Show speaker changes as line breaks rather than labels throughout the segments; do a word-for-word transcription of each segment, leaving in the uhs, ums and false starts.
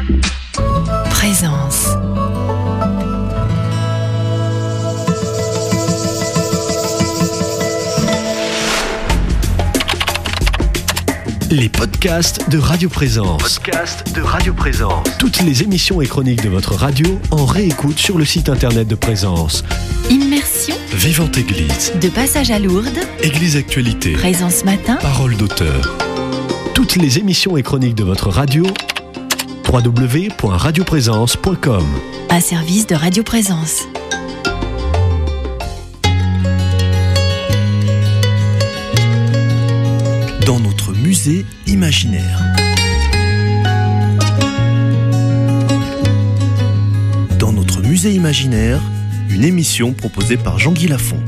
Présence.
Les podcasts de Radio Présence.
Podcasts de Radio Présence.
Toutes les émissions et chroniques de votre radio en réécoute sur le site internet de Présence.
Immersion.
Vivante Église.
De passage à Lourdes.
Église Actualité.
Présence matin.
Parole d'auteur. Toutes les émissions et chroniques de votre radio. w w w point radio présence point com.
Un service de Radio Présence.
Dans notre musée imaginaire. Dans notre musée imaginaire, une émission proposée par Jean-Guy Lafont.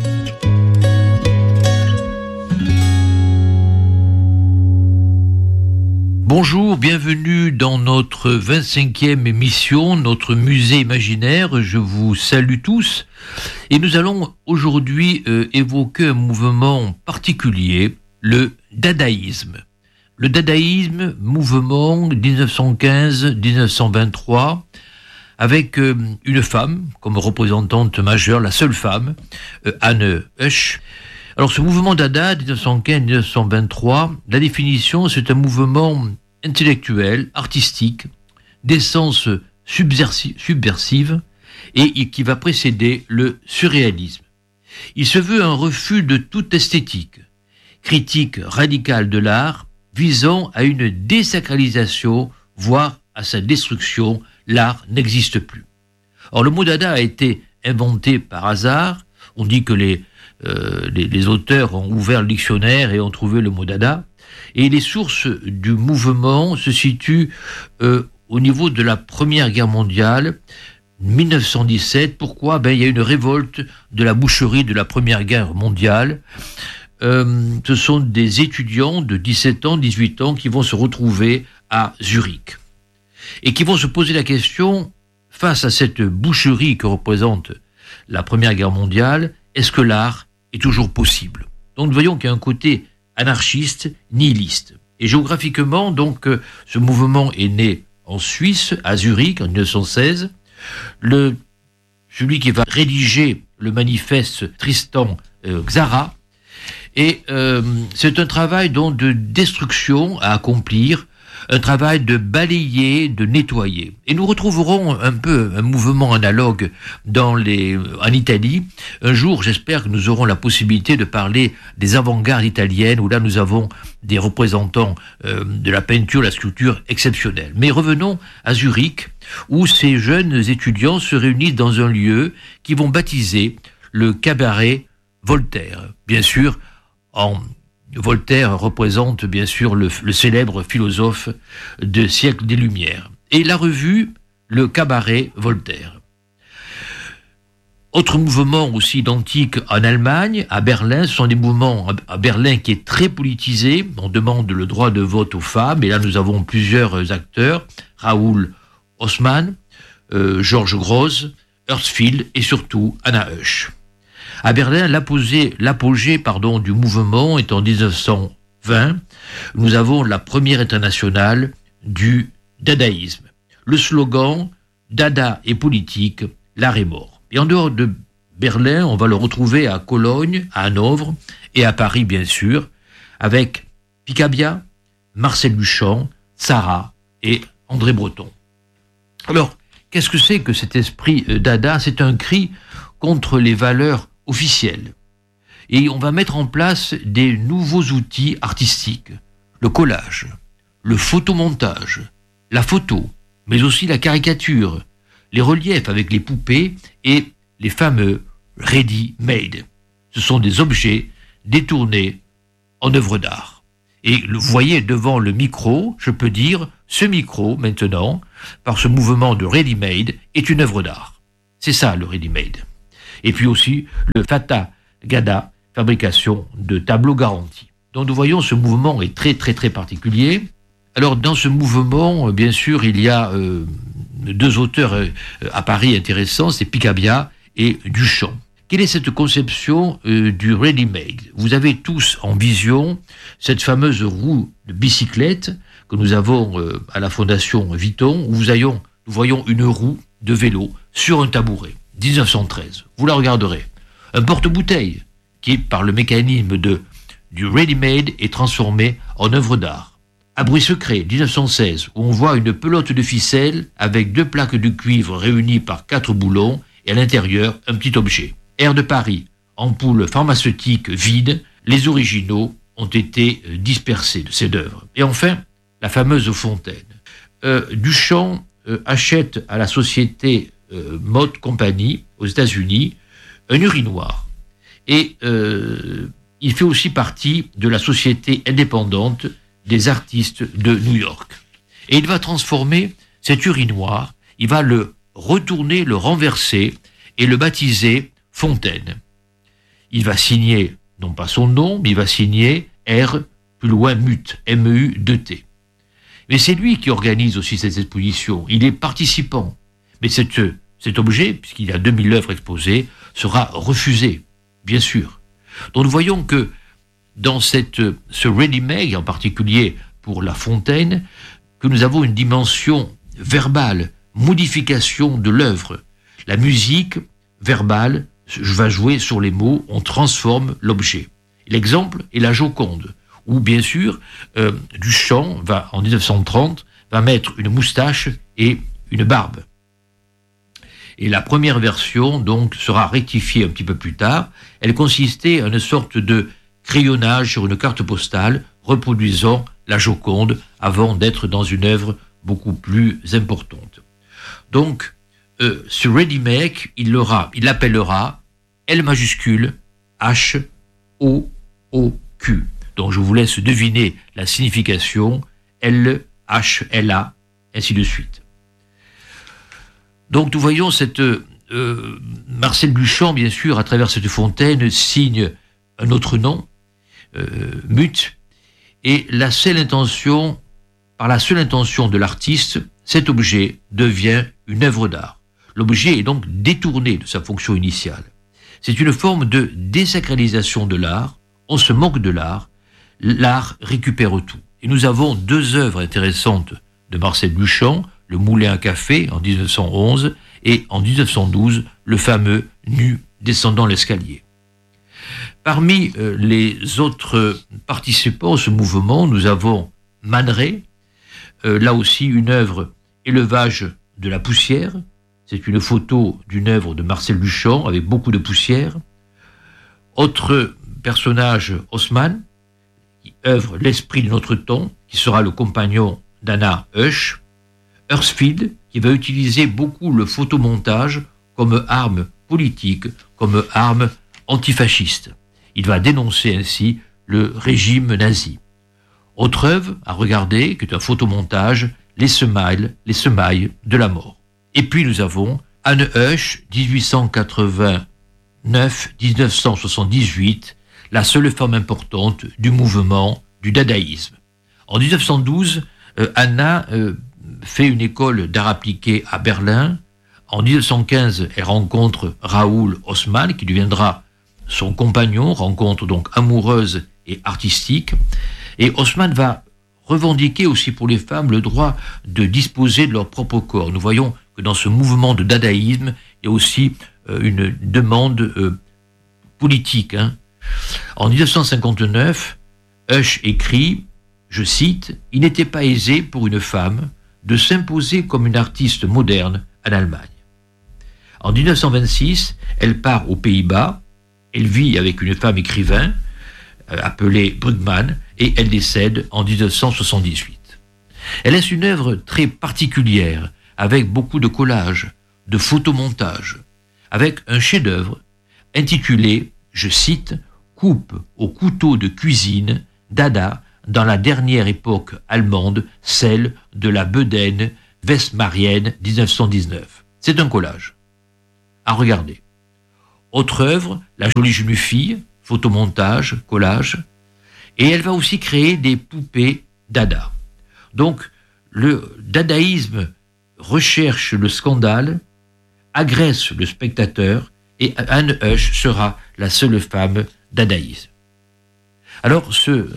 Bonjour, bienvenue dans notre vingt-cinquième émission, notre musée imaginaire. Je vous salue tous et nous allons aujourd'hui euh, évoquer un mouvement particulier, le dadaïsme. Le dadaïsme, mouvement dix-neuf cent quinze à dix-neuf cent vingt-trois, avec euh, une femme comme représentante majeure, la seule femme, euh, Anne Husch. Alors ce mouvement Dada, dix-neuf cent quinze à dix-neuf cent vingt-trois, la définition, c'est un mouvement intellectuel, artistique, d'essence subversi- subversive et qui va précéder le surréalisme. Il se veut un refus de toute esthétique, critique radicale de l'art, visant à une désacralisation, voire à sa destruction. L'art n'existe plus. Or, le mot Dada a été inventé par hasard. On dit que les, euh, les, les auteurs ont ouvert le dictionnaire et ont trouvé le mot Dada. Et les sources du mouvement se situent euh, au niveau de la Première Guerre mondiale, dix-neuf cent dix-sept. Pourquoi ? Ben, il y a une révolte de la boucherie de la Première Guerre mondiale. Euh, ce sont des étudiants de dix-sept ans, dix-huit ans qui vont se retrouver à Zurich et qui vont se poser la question, face à cette boucherie que représente la Première Guerre mondiale, est-ce que l'art est toujours possible ? Donc nous voyons qu'il y a un côté anarchiste, nihiliste. Et géographiquement, donc, ce mouvement est né en Suisse, à Zurich, en dix-neuf cent seize. Le, celui qui va rédiger le manifeste, Tristan euh, Tzara. Et euh, c'est un travail donc de destruction à accomplir, un travail de balayer, de nettoyer. Et nous retrouverons un peu un mouvement analogue dans les, en Italie. Un jour, j'espère que nous aurons la possibilité de parler des avant-gardes italiennes, où là nous avons des représentants euh, de la peinture, la sculpture exceptionnelle. Mais revenons à Zurich, où ces jeunes étudiants se réunissent dans un lieu qu'ils vont baptiser le cabaret Voltaire. Bien sûr, en Voltaire représente bien sûr le, le célèbre philosophe de siècle des Lumières. Et la revue, le cabaret Voltaire. Autre mouvement aussi identique en Allemagne, à Berlin, ce sont des mouvements à Berlin qui est très politisé. On demande le droit de vote aux femmes, et là nous avons plusieurs acteurs, Raoul Haussmann, euh, Georges Grosz, Herzfeld et surtout Anna Husch. À Berlin, l'apogée, l'apogée pardon, du mouvement est en dix-neuf cent vingt. Nous avons la première internationale du dadaïsme. Le slogan « Dada et politique, l'art est mort ». Et en dehors de Berlin, on va le retrouver à Cologne, à Hanovre et à Paris, bien sûr, avec Picabia, Marcel Duchamp, Tzara et André Breton. Alors, qu'est-ce que c'est que cet esprit dada ? C'est un cri contre les valeurs officielles. Et on va mettre en place des nouveaux outils artistiques, le collage, le photomontage, la photo, mais aussi la caricature, les reliefs avec les poupées et les fameux ready-made. Ce sont des objets détournés en œuvre d'art. Et vous voyez devant le micro, je peux dire, ce micro maintenant, par ce mouvement de ready-made, est une œuvre d'art. C'est ça le ready-made. Et puis aussi le Fata Gada, fabrication de tableaux garantis. Donc nous voyons ce mouvement est très très très particulier. Alors dans ce mouvement, bien sûr, il y a euh, deux auteurs euh, à Paris intéressants, c'est Picabia et Duchamp. Quelle est cette conception euh, du ready-made ? Vous avez tous en vision cette fameuse roue de bicyclette que nous avons euh, à la Fondation Vuitton, où nous, ayons, nous voyons une roue de vélo sur un tabouret, dix-neuf cent treize. Vous la regarderez. Un porte-bouteille qui, par le mécanisme de, du ready-made, est transformé en œuvre d'art. Abri secret, dix-neuf cent seize, où on voit une pelote de ficelle avec deux plaques de cuivre réunies par quatre boulons et à l'intérieur un petit objet. Air de Paris, ampoule pharmaceutique vide, les originaux ont été dispersés de ces œuvres. Et enfin, la fameuse fontaine. Euh, Duchamp euh, achète à la société euh, Mott Company aux États-Unis un urinoir. Et euh, il fait aussi partie de la société indépendante des artistes de New York. Et il va transformer cet urinoir, il va le retourner, le renverser et le baptiser Fontaine. Il va signer, non pas son nom, mais il va signer R, plus loin Mut, M E U deux T. Mais c'est lui qui organise aussi cette exposition. Il est participant. Mais cette, cet objet, puisqu'il y a deux mille œuvres exposées, sera refusé, bien sûr. Donc nous voyons que dans cette, ce ready-made, en particulier pour La Fontaine, que nous avons une dimension verbale, modification de l'œuvre. La musique verbale va jouer sur les mots, on transforme l'objet. L'exemple est la Joconde, où bien sûr, euh, Duchamp, va, en dix-neuf cent trente, va mettre une moustache et une barbe. Et la première version, donc, sera rectifiée un petit peu plus tard. Elle consistait en une sorte de crayonnage sur une carte postale reproduisant la Joconde avant d'être dans une œuvre beaucoup plus importante. Donc, euh, ce ready-make, il l'aura, il l'appellera L majuscule H O O Q. Donc, je vous laisse deviner la signification L H L A, ainsi de suite. Donc, nous voyons cette euh, Marcel Duchamp, bien sûr, à travers cette fontaine, signe un autre nom, euh, Mut, et la seule intention, par la seule intention de l'artiste, cet objet devient une œuvre d'art. L'objet est donc détourné de sa fonction initiale. C'est une forme de désacralisation de l'art. On se moque de l'art. L'art récupère tout. Et nous avons deux œuvres intéressantes de Marcel Duchamp, Le Moulin à café en dix-neuf cent onze et en dix-neuf cent douze, le fameux Nu descendant l'escalier. Parmi euh, les autres participants à ce mouvement, nous avons Man Ray, euh, là aussi une œuvre Élevage de la poussière. C'est une photo d'une œuvre de Marcel Duchamp avec beaucoup de poussière. Autre personnage, Haussmann, qui œuvre L'esprit de notre temps, qui sera le compagnon d'Anna Husch. Hersfeld, qui va utiliser beaucoup le photomontage comme arme politique, comme arme antifasciste. Il va dénoncer ainsi le régime nazi. Autre œuvre à regarder, qui est un photomontage, Les semailles, les semailles de la mort. Et puis nous avons Anne Husch, dix-huit cent quatre-vingt-neuf à dix-neuf cent soixante-dix-huit, la seule femme importante du mouvement du dadaïsme. En dix-neuf cent douze, euh, Anna euh, fait une école d'art appliqué à Berlin. En dix-neuf cent quinze, elle rencontre Raoul Haussmann, qui deviendra son compagnon, rencontre donc amoureuse et artistique. Et Haussmann va revendiquer aussi pour les femmes le droit de disposer de leur propre corps. Nous voyons que dans ce mouvement de dadaïsme, il y a aussi euh, une demande euh, politique. Hein. En dix-neuf cent cinquante-neuf, Husch écrit, je cite, « Il n'était pas aisé pour une femme de s'imposer comme une artiste moderne en Allemagne. » En dix-neuf cent vingt-six, elle part aux Pays-Bas, elle vit avec une femme écrivain, euh, appelée Brugmann, et elle décède en dix-neuf cent soixante-dix-huit. Elle laisse une œuvre très particulière, avec beaucoup de collages, de photomontages, avec un chef-d'œuvre intitulé, je cite, « Coupe au couteau de cuisine, Dada, dans la dernière époque allemande, celle de la Bedaine westmarienne dix-neuf cent dix-neuf. » C'est un collage. À regarder. Autre œuvre, La jolie jeune fille, photomontage, collage. Et elle va aussi créer des poupées Dada. Donc, le dadaïsme recherche le scandale, agresse le spectateur, et Anne Husch sera la seule femme dadaïsme. Alors, ce,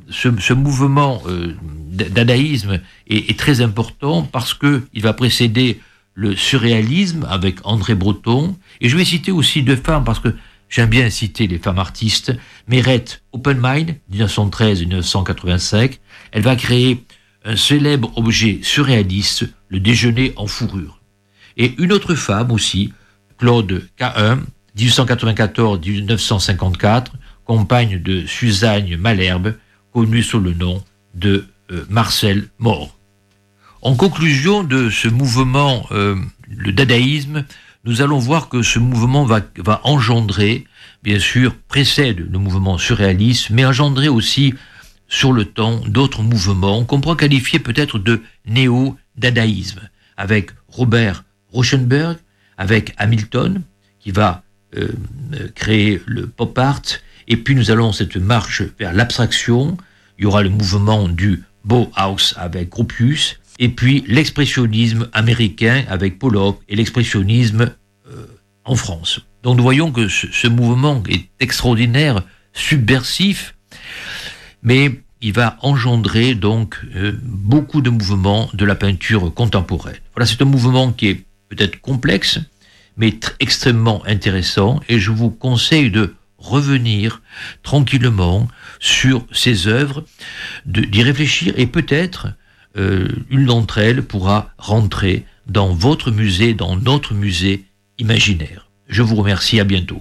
ce, ce mouvement euh, dadaïsme est, est très important parce que il va précéder le surréalisme avec André Breton. Et je vais citer aussi deux femmes parce que j'aime bien citer les femmes artistes. Mérette Oppenheim, dix-neuf cent treize à dix-neuf cent quatre-vingt-cinq. Elle va créer un célèbre objet surréaliste, le déjeuner en fourrure. Et une autre femme aussi, Claude Cahun, dix-huit cent quatre-vingt-quatorze à dix-neuf cent cinquante-quatre, compagne de Suzanne Malherbe, connue sous le nom de euh, Marcel Mort. En conclusion de ce mouvement, euh, le dadaïsme, nous allons voir que ce mouvement va, va engendrer, bien sûr, précède le mouvement surréaliste, mais engendrer aussi, sur le temps, d'autres mouvements qu'on pourra qualifier peut-être de néo-dadaïsme, avec Robert Rauschenberg, avec Hamilton, qui va euh, créer le pop art, et puis nous allons cette marche vers l'abstraction. Il y aura le mouvement du Bauhaus avec Gropius, et puis l'expressionnisme américain avec Pollock et l'expressionnisme euh, en France. Donc nous voyons que ce, ce mouvement est extraordinaire, subversif, mais il va engendrer donc euh, beaucoup de mouvements de la peinture contemporaine. Voilà, c'est un mouvement qui est peut-être complexe, mais tr- extrêmement intéressant, et je vous conseille de revenir tranquillement sur ces œuvres, de, d'y réfléchir, et peut-être euh, une d'entre elles pourra rentrer dans votre musée, dans notre musée imaginaire. Je vous remercie, à bientôt.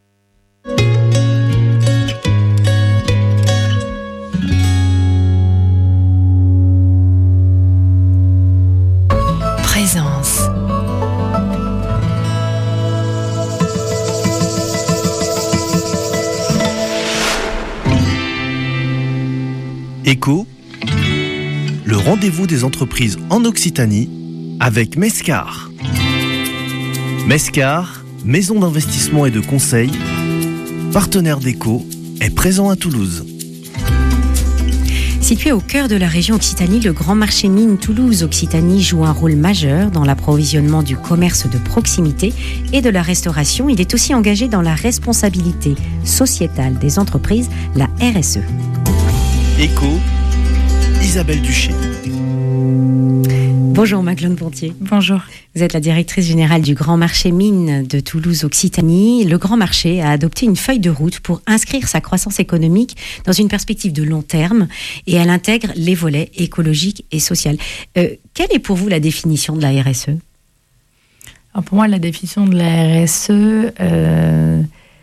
Présence.
Écho, le rendez-vous des entreprises en Occitanie avec Mescar. Mescar, maison d'investissement et de conseil, partenaire d'Écho, est présent à Toulouse.
Situé au cœur de la région Occitanie, le Grand Marché Mines Toulouse-Occitanie joue un rôle majeur dans l'approvisionnement du commerce de proximité et de la restauration. Il est aussi engagé dans la responsabilité sociétale des entreprises, la R S E.
Écho, Isabelle Duché.
Bonjour Magdeleine Pontier.
Bonjour.
Vous êtes la directrice générale du Grand Marché Mines de Toulouse-Occitanie. Le Grand Marché a adopté une feuille de route pour inscrire sa croissance économique dans une perspective de long terme, et elle intègre les volets écologiques et sociaux. Euh, quelle est pour vous la définition de la R S E ?
Alors pour moi, la définition de la R S E, euh,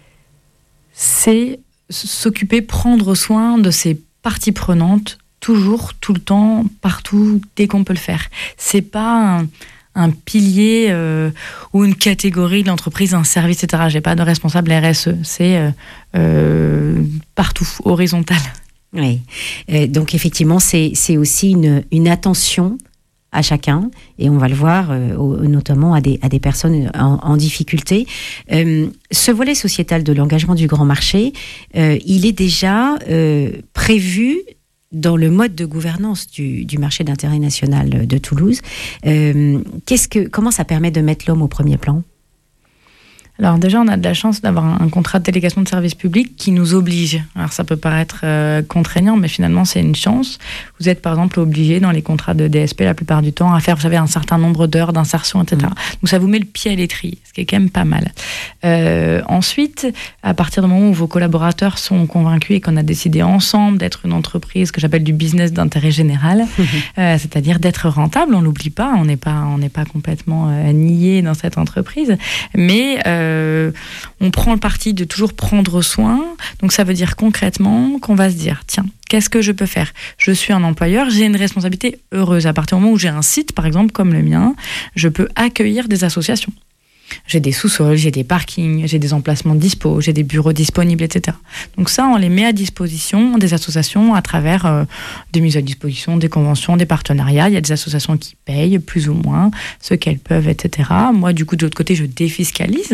c'est s'occuper, prendre soin de ses parties prenantes, toujours, tout le temps, partout, dès qu'on peut le faire. C'est pas un, un pilier euh, ou une catégorie de l'entreprise, un service, et cetera. J'ai pas de responsable R S E. C'est euh, euh, partout, horizontal.
Oui. Euh, donc effectivement, c'est, c'est aussi une, une attention à chacun, et on va le voir euh, au, notamment à des, à des personnes en, en difficulté. Euh, ce volet sociétal de l'engagement du Grand Marché, euh, il est déjà euh, prévu dans le mode de gouvernance du, du marché d'intérêt national de Toulouse. Euh, qu'est-ce que, comment ça permet de mettre l'homme au premier plan ?
Alors déjà, on a de la chance d'avoir un, un contrat de délégation de service public qui nous oblige. Alors ça peut paraître euh, contraignant, mais finalement c'est une chance. Vous êtes par exemple obligé dans les contrats de D S P la plupart du temps à faire, vous savez, un certain nombre d'heures d'insertion, et cetera. Mmh. Donc ça vous met le pied à l'étrier, ce qui est quand même pas mal. Euh, ensuite, à partir du moment où vos collaborateurs sont convaincus et qu'on a décidé ensemble d'être une entreprise que j'appelle du business d'intérêt général, mmh. euh, c'est-à-dire d'être rentable, on l'oublie pas, on n'est pas, on n'est pas complètement euh, nié dans cette entreprise, mais euh, Euh, on prend le parti de toujours prendre soin. Donc ça veut dire concrètement qu'on va se dire, tiens, qu'est-ce que je peux faire ? Je suis un employeur, j'ai une responsabilité heureuse. À partir du moment où j'ai un site, par exemple, comme le mien, je peux accueillir des associations. J'ai des sous-sols, j'ai des parkings, j'ai des emplacements dispo, j'ai des bureaux disponibles, et cetera. Donc ça, on les met à disposition des associations à travers euh, des mises à disposition, des conventions, des partenariats. Il y a des associations qui payent plus ou moins ce qu'elles peuvent, et cetera. Moi, du coup, de l'autre côté, je défiscalise.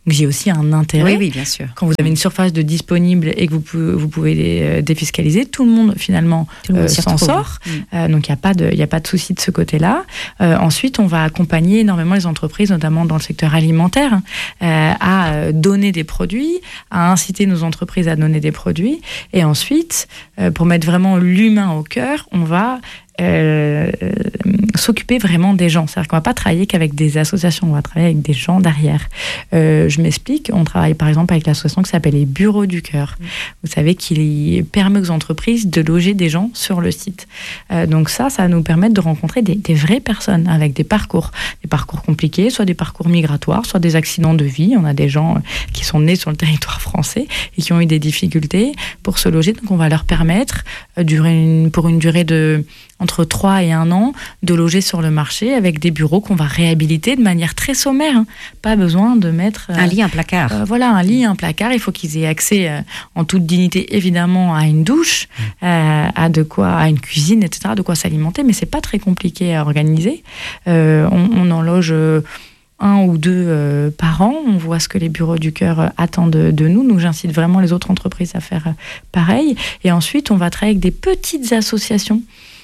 Donc j'ai aussi un intérêt.
Oui, oui, bien sûr.
Quand vous avez une surface de disponible et que vous pouvez, vous pouvez les défiscaliser, tout le monde finalement
Tout le monde
euh,
s'y
s'en
retrouve.
sort.
Mm.
Euh, donc il n'y a pas de, il y a pas de souci de ce côté-là. Euh, ensuite, on va accompagner énormément les entreprises, notamment dans le secteur alimentaire, euh, à donner des produits, à inciter nos entreprises à donner des produits. Et ensuite, euh, pour mettre vraiment l'humain au cœur, on va Euh, s'occuper vraiment des gens. C'est-à-dire qu'on ne va pas travailler qu'avec des associations, on va travailler avec des gens derrière. Euh, je m'explique, on travaille par exemple avec l'association qui s'appelle les Bureaux du Cœur. Mmh. Vous savez qu'il permet aux entreprises de loger des gens sur le site. Euh, donc ça, ça va nous permettre de rencontrer des, des vraies personnes avec des parcours, des parcours compliqués, soit des parcours migratoires, soit des accidents de vie. On a des gens qui sont nés sur le territoire français et qui ont eu des difficultés pour se loger. Donc on va leur permettre, euh, durer une, pour une durée de entre trois et un an, de loger sur le marché avec des bureaux qu'on va réhabiliter de manière très sommaire. Hein. Pas besoin de mettre... Euh,
un lit, un placard.
Euh, voilà, un lit, un placard. Il faut qu'ils aient accès euh, en toute dignité, évidemment, à une douche, euh, à de quoi, à une cuisine, et cetera, de quoi s'alimenter, mais c'est pas très compliqué à organiser. Euh, on, on en loge... Euh, un ou deux euh, par an, on voit ce que les Bureaux du Cœur euh, attendent de, de nous, donc j'incite vraiment les autres entreprises à faire euh, pareil, et ensuite on va travailler avec des petites associations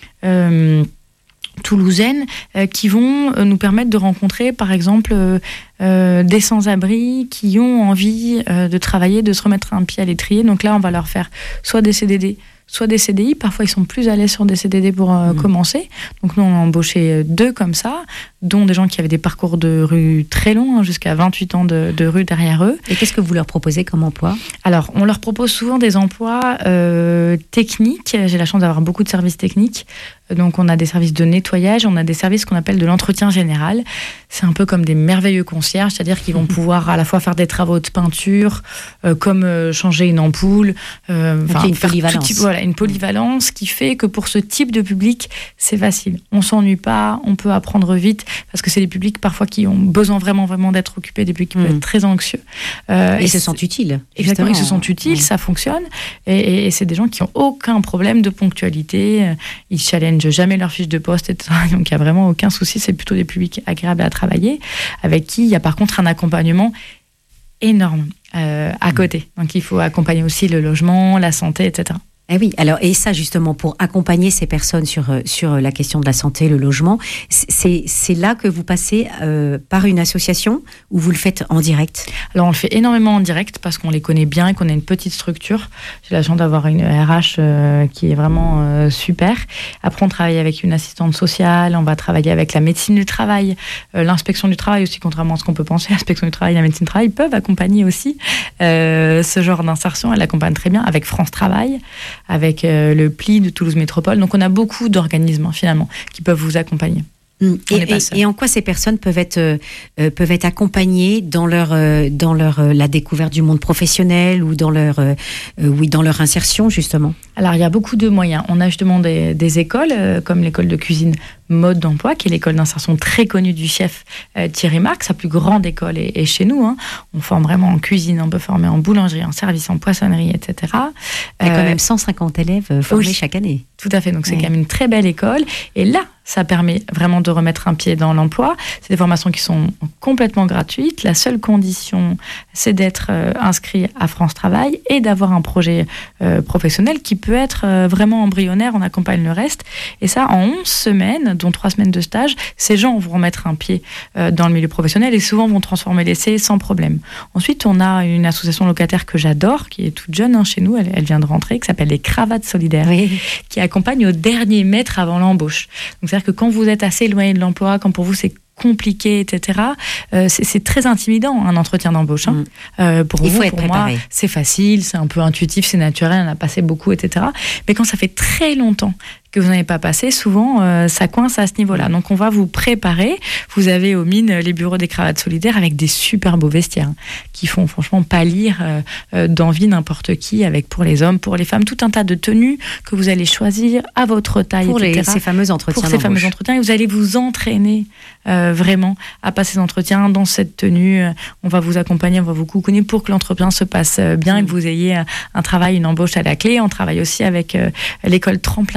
euh, toulousaines euh, qui vont euh, nous permettre de rencontrer par exemple euh, euh, des sans-abri qui ont envie euh, de travailler, de se remettre un pied à l'étrier, donc là on va leur faire soit des C D D, soit des C D I, parfois ils sont plus à l'aise sur des C D D pour euh, mmh. commencer. Donc nous on a embauché deux comme ça, dont des gens qui avaient des parcours de rue très longs, hein, jusqu'à vingt-huit ans de, de rue derrière eux.
Et qu'est-ce que vous leur proposez comme emploi ?
Alors on leur propose souvent des emplois euh, techniques, j'ai la chance d'avoir beaucoup de services techniques, donc on a des services de nettoyage, on a des services qu'on appelle de l'entretien général. C'est un peu comme des merveilleux concierges, c'est-à-dire qu'ils vont pouvoir à la fois faire des travaux de peinture, euh, comme euh, changer une ampoule, euh,
donc une polyvalence.
Type, voilà, une polyvalence qui fait que pour ce type de public, c'est facile. On s'ennuie pas, on peut apprendre vite, parce que c'est des publics parfois qui ont besoin vraiment, vraiment d'être occupés, des publics qui mmh. peuvent être très anxieux.
Euh, et ils se sentent utiles.
Exactement, ils se sentent utiles, mmh. ça fonctionne. Et, et, et c'est des gens qui n'ont aucun problème de ponctualité, ils challengent jamais leur fiche de poste, et cetera. Donc il n'y a vraiment aucun souci, c'est plutôt des publics agréables à travailler, avec qui il y a par contre un accompagnement énorme euh, à côté. Donc il faut accompagner aussi le logement, la santé, et cetera.
Eh oui, alors, et ça justement, pour accompagner ces personnes sur, sur la question de la santé, le logement, c'est, c'est là que vous passez euh, par une association ou vous le faites en direct ?
Alors on le fait énormément en direct parce qu'on les connaît bien et qu'on a une petite structure. J'ai la chance d'avoir une R H euh, qui est vraiment euh, super. Après on travaille avec une assistante sociale, on va travailler avec la médecine du travail, euh, l'inspection du travail aussi, contrairement à ce qu'on peut penser, l'inspection du travail et la médecine du travail peuvent accompagner aussi euh, ce genre d'insertion. Elle accompagne très bien avec France Travail, avec euh, le P L I de Toulouse Métropole. Donc on a beaucoup d'organismes hein, finalement qui peuvent vous accompagner.
Mmh. Et, et, et en quoi ces personnes peuvent être euh, peuvent être accompagnées dans leur euh, dans leur euh, la découverte du monde professionnel ou dans leur euh, oui dans leur insertion justement ?
Alors il y a beaucoup de moyens. On a justement des, des écoles euh, comme l'école de cuisine Mode d'Emploi, qui est l'école d'insertion très connue du chef euh, Thierry Marx. Sa plus grande école est, est chez nous. Hein. On forme vraiment en cuisine, on peut former en boulangerie, en service, en poissonnerie, et cetera.
Il y a quand même cent cinquante élèves formés oui, chaque année.
Tout à fait. Donc c'est ouais. quand même une très belle école. Et là, ça permet vraiment de remettre un pied dans l'emploi. C'est des formations qui sont complètement gratuites. La seule condition, c'est d'être euh, inscrit à France Travail et d'avoir un projet euh, professionnel qui peut être euh, vraiment embryonnaire. On accompagne le reste. Et ça, en onze semaines, dont trois semaines de stage, ces gens vont remettre un pied euh, dans le milieu professionnel et souvent vont transformer l'essai sans problème. Ensuite, on a une association locataire que j'adore, qui est toute jeune hein, chez nous, elle, elle vient de rentrer, qui s'appelle les Cravates Solidaires, oui. qui accompagne au dernier mètre avant l'embauche. Donc, c'est-à-dire que quand vous êtes assez éloigné de l'emploi, quand pour vous c'est compliqué, et cetera. Euh, c'est, c'est très intimidant un entretien d'embauche. Hein. Mmh. Euh, pour
Il
vous,
faut être
pour
préparé.
moi, c'est facile, c'est un peu intuitif, c'est naturel, on a passé beaucoup, et cetera. Mais quand ça fait très longtemps que vous n'avez pas passé, souvent euh, ça coince à ce niveau-là. Donc on va vous préparer. Vous avez aux mines les bureaux des Cravates Solidaires avec des super beaux vestiaires hein, qui font franchement pâlir euh, euh, d'envie n'importe qui, avec pour les hommes, pour les femmes, tout un tas de tenues que vous allez choisir à votre taille,
pour
et cetera.
Pour ces fameux entretiens
Pour ces fameux entretiens, et vous allez vous entraîner euh, vraiment à passer ces entretiens dans cette tenue. On va vous accompagner, on va vous coucouner pour que l'entretien se passe bien mmh. et que vous ayez un travail, une embauche à la clé. On travaille aussi avec euh, l'école Tremplin du Sport,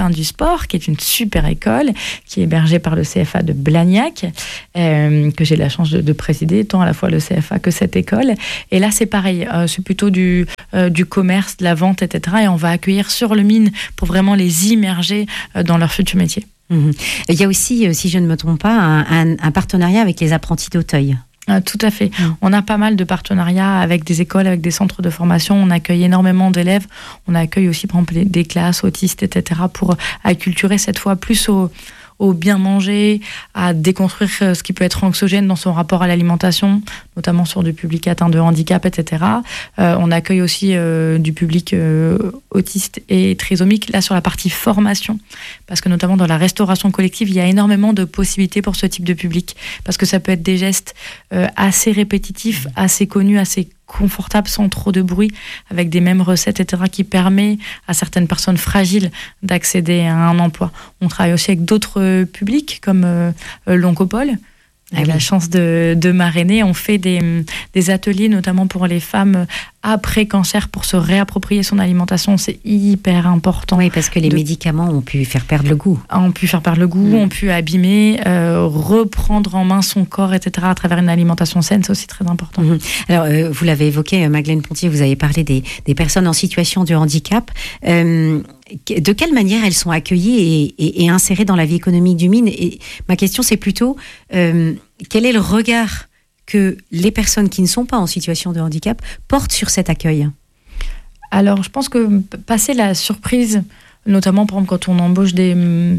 Sport, qui est une super école, qui est hébergée par le C F A de Blagnac, euh, que j'ai la chance de, de présider, tant à la fois le C F A que cette école. Et là, c'est pareil, euh, c'est plutôt du, euh, du commerce, de la vente, et cetera. Et on va accueillir sur le mine pour vraiment les immerger euh, dans leur futur métier.
Mmh. Il y a aussi, si je ne me trompe pas, un, un, un partenariat avec les apprentis d'Auteuil.
Euh, tout à fait. Mmh. On a pas mal de partenariats avec des écoles, avec des centres de formation. On accueille énormément d'élèves. On accueille aussi, par exemple, des classes autistes, et cetera, pour acculturer cette fois plus au, au bien manger, à déconstruire ce qui peut être anxiogène dans son rapport à l'alimentation, notamment sur du public atteint de handicap, et cetera. Euh, on accueille aussi euh, du public euh, autiste et trisomique, là sur la partie formation, parce que notamment dans la restauration collective, il y a énormément de possibilités pour ce type de public, parce que ça peut être des gestes euh, assez répétitifs, assez connus, assez confortable, sans trop de bruit, avec des mêmes recettes, et cetera, qui permet à certaines personnes fragiles d'accéder à un emploi. On travaille aussi avec d'autres publics, comme euh, l'Oncopole. On a la chance de, de marrainer. On fait des, des ateliers, notamment pour les femmes après cancer, pour se réapproprier son alimentation. C'est hyper important.
Oui, parce que les de... médicaments ont pu faire perdre le goût.
Ont pu faire perdre le goût, mmh. ont pu abîmer, euh, reprendre en main son corps, et cetera, à travers une alimentation saine. C'est aussi très important. Mmh.
Alors, euh, vous l'avez évoqué, Madeleine Pontier, vous avez parlé des, des personnes en situation de handicap. Euh, de quelle manière elles sont accueillies et, et, et insérées dans la vie économique du mine? Et ma question, c'est plutôt, euh, quel est le regard que les personnes qui ne sont pas en situation de handicap portent sur cet accueil?
Alors, je pense que passer la surprise, notamment par exemple quand on embauche des,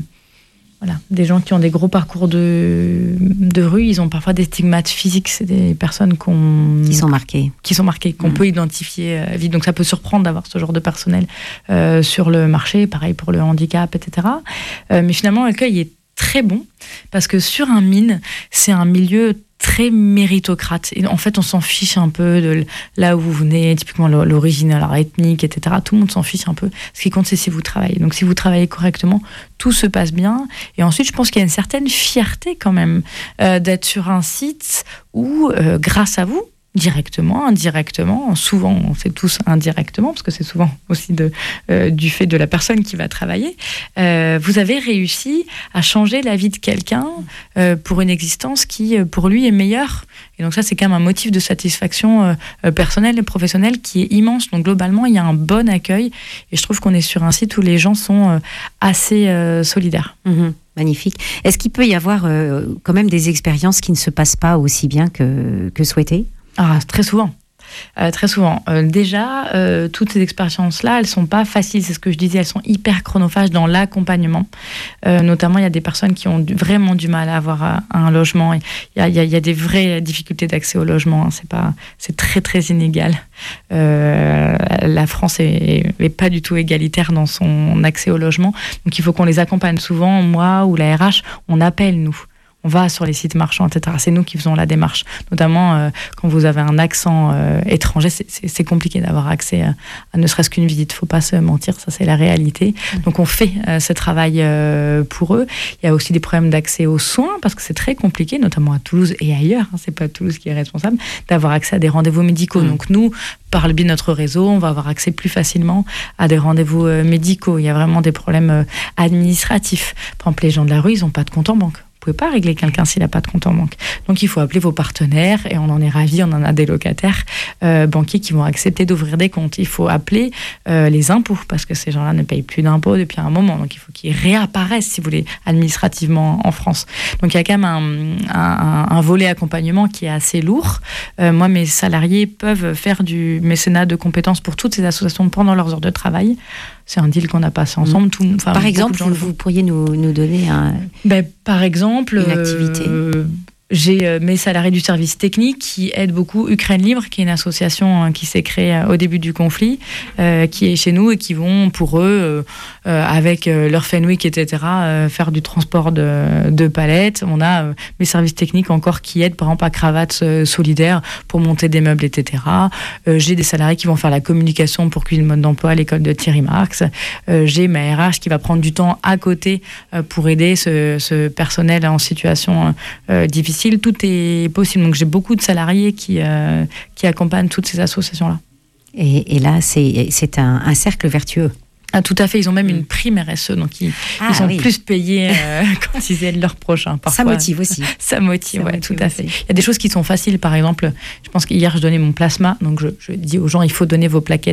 voilà, des gens qui ont des gros parcours de, de rue, ils ont parfois des stigmates physiques. C'est des personnes qu'on,
qui sont marquées.
Qui sont marquées, qu'on mmh. peut identifier euh, vite. Donc ça peut surprendre d'avoir ce genre de personnel euh, sur le marché, pareil pour le handicap, et cetera. Euh, mais finalement, l'accueil est très bon, parce que sur un mine, c'est un milieu très méritocrate. Et en fait, on s'en fiche un peu de là où vous venez, typiquement l'origine, alors ethnique, et cetera. Tout le monde s'en fiche un peu. Ce qui compte, c'est si vous travaillez. Donc, si vous travaillez correctement, tout se passe bien. Et ensuite, je pense qu'il y a une certaine fierté quand même euh, d'être sur un site où, euh, grâce à vous, directement, indirectement, souvent on fait tous indirectement, parce que c'est souvent aussi de, euh, du fait de la personne qui va travailler, euh, vous avez réussi à changer la vie de quelqu'un euh, pour une existence qui, pour lui, est meilleure. Et donc ça, c'est quand même un motif de satisfaction euh, personnelle et professionnelle qui est immense. Donc globalement, il y a un bon accueil, et je trouve qu'on est sur un site où les gens sont euh, assez euh, solidaires.
Mmh. Magnifique. Est-ce qu'il peut y avoir euh, quand même des expériences qui ne se passent pas aussi bien que, que souhaité ?
Ah, très souvent. Euh, très souvent. Euh, déjà, euh, toutes ces expériences-là, elles sont pas faciles. C'est ce que je disais, elles sont hyper chronophages dans l'accompagnement. Euh, notamment, il y a des personnes qui ont du, vraiment du mal à avoir un, un logement. Il y a, il y a, il y a des vraies difficultés d'accès au logement. Hein. C'est pas, c'est très très inégal. Euh, la France est, est pas du tout égalitaire dans son accès au logement. Donc, il faut qu'on les accompagne souvent. Moi ou la R H, on appelle nous. On va sur les sites marchands, et cetera. C'est nous qui faisons la démarche. Notamment, euh, quand vous avez un accent euh, étranger, c'est, c'est, c'est compliqué d'avoir accès à, à ne serait-ce qu'une visite. Il ne faut pas se mentir, ça c'est la réalité. Mmh. Donc on fait euh, ce travail euh, pour eux. Il y a aussi des problèmes d'accès aux soins, parce que c'est très compliqué, notamment à Toulouse et ailleurs. Hein, c'est pas Toulouse qui est responsable, d'avoir accès à des rendez-vous médicaux. Mmh. Donc nous, par le biais de notre réseau, on va avoir accès plus facilement à des rendez-vous euh, médicaux. Il y a vraiment des problèmes euh, administratifs. Par exemple, les gens de la rue, ils n'ont pas de compte en banque. Vous ne pouvez pas régler quelqu'un s'il n'a pas de compte en banque. Donc, il faut appeler vos partenaires, et on en est ravis, on en a des locataires euh, banquiers qui vont accepter d'ouvrir des comptes. Il faut appeler euh, les impôts, parce que ces gens-là ne payent plus d'impôts depuis un moment. Donc, il faut qu'ils réapparaissent, si vous voulez, administrativement en France. Donc, il y a quand même un, un, un volet accompagnement qui est assez lourd. Euh, moi, mes salariés peuvent faire du mécénat de compétences pour toutes ces associations pendant leurs heures de travail. C'est un deal qu'on a passé ensemble. Tout,
par exemple, vous, vous pourriez nous, nous donner un,
ben, par exemple,
une activité
euh, j'ai euh, mes salariés du service technique qui aident beaucoup Ukraine Libre, qui est une association hein, qui s'est créée euh, au début du conflit, euh, qui est chez nous et qui vont pour eux, euh, euh, avec euh, leur Fenwick, et cetera, euh, faire du transport de, de palettes. On a euh, mes services techniques encore qui aident, par exemple, à Cravates euh, Solidaire pour monter des meubles, et cetera. Euh, j'ai des salariés qui vont faire la communication pour Cuisine Mode d'Emploi à l'école de Thierry Marx. Euh, j'ai ma R H qui va prendre du temps à côté euh, pour aider ce, ce personnel en situation euh, difficile. Tout est possible. Donc j'ai beaucoup de salariés qui, euh, qui accompagnent toutes ces associations-là.
Et, et là, c'est, c'est un, un cercle vertueux.
Ah, tout à fait, ils ont même une prime R S E, donc ils,
Ah,
ils sont
oui.
plus payés euh, quand ils aident leurs prochains. Parfois.
Ça motive aussi.
Ça motive,
Ça
ouais,
motive
tout à
aussi.
fait. Il y a des choses qui sont faciles, par exemple, je pense qu'hier je donnais mon plasma, donc je, je dis aux gens, il faut donner vos plaquettes